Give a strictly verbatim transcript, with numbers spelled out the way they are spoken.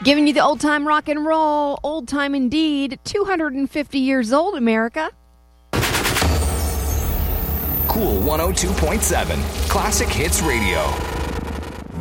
Giving you the old time rock and roll, old time indeed, two hundred fifty years old, America. Cool one oh two point seven, Classic Hits Radio.